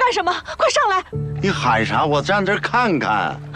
干什么？快上来！ 你喊啥？我站这儿看看。